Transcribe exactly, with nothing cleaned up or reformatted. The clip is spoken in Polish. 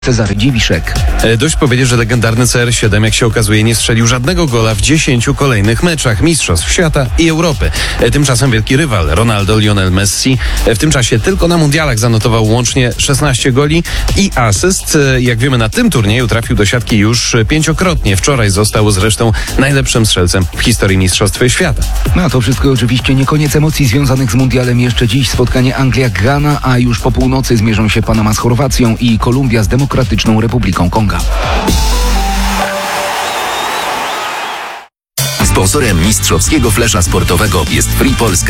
Cezary Dziwiszek. E, Dość powiedzieć, że legendarny C R siedem, jak się okazuje, nie strzelił żadnego gola w dziesięciu kolejnych meczach Mistrzostw Świata i Europy. E, Tymczasem wielki rywal Ronaldo Lionel Messi e, w tym czasie tylko na mundialach zanotował łącznie szesnaście goli i asyst. E, Jak wiemy, na tym turnieju trafił do siatki już pięciokrotnie. Wczoraj został zresztą najlepszym strzelcem w historii Mistrzostw Świata. No a to wszystko oczywiście nie koniec emocji związanych z mundialem. Jeszcze dziś spotkanie Anglia-Ghana, a już po północy zmierzą się Panama z Chorwacją i Kolumbia z Demokratyczną Republiką Konga. Sponsorem mistrzowskiego flesza sportowego jest Free Polska.